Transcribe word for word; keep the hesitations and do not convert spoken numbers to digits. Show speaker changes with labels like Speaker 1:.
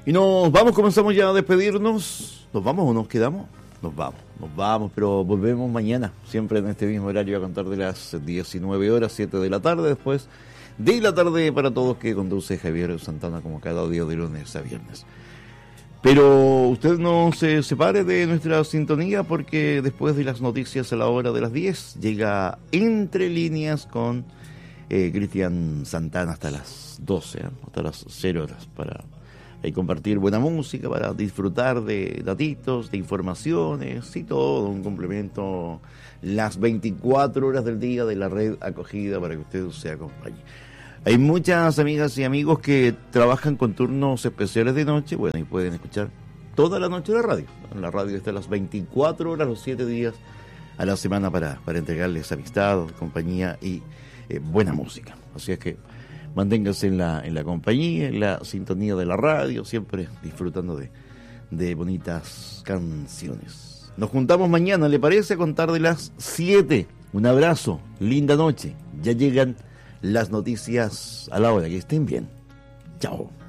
Speaker 1: Y nos vamos, comenzamos ya a despedirnos. ¿Nos vamos o nos quedamos? Nos vamos, nos vamos, pero volvemos mañana, siempre en este mismo horario a contar de las diecinueve horas, siete de la tarde, después de la tarde para todos, que conduce Javier Santana como cada día de lunes a viernes. Pero usted no se separe de nuestra sintonía, porque después de las noticias a la hora de las diez llega Entre Líneas con eh, Cristian Santana hasta las doce, ¿eh? hasta las cero horas, para y compartir buena música, para disfrutar de datitos, de informaciones y todo, un complemento las veinticuatro horas del día de la red acogida para que usted se acompañe. Hay muchas amigas y amigos que trabajan con turnos especiales de noche, bueno, y pueden escuchar toda la noche la radio. La radio está a las veinticuatro horas, los siete días a la semana para, para entregarles amistad, compañía y eh, buena música. Así es que manténgase en la, en la compañía, en la sintonía de la radio, siempre disfrutando de, de bonitas canciones. Nos juntamos mañana, ¿le parece? A contar de las siete. Un abrazo, linda noche. Ya llegan las noticias a la hora. Que estén bien. Chao.